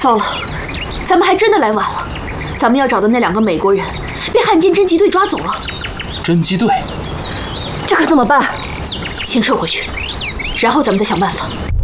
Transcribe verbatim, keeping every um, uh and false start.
糟了，咱们还真的来晚了。咱们要找的那两个美国人被汉奸侦缉队抓走了。 侦缉队？ 这可怎么办？ 先撤回去，然后咱们再想办法。